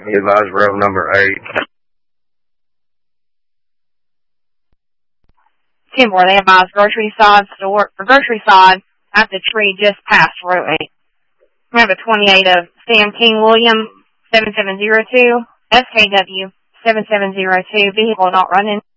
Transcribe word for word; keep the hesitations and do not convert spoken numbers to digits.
Advise row number eight. Timber, they advise grocery side store, or grocery side at the tree just past row eight. We have a twenty-eight of Sam King William, seven seven zero two, S K W, seven seven zero two, vehicle not running.